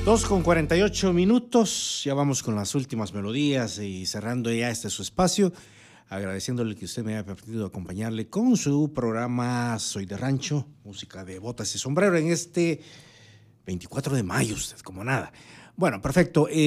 2:48, ya vamos con las últimas melodías y cerrando ya su espacio, agradeciéndole que usted me haya permitido acompañarle con su programa Soy de Rancho, música de botas y sombrero en este 24 de mayo, usted como nada. Bueno, perfecto.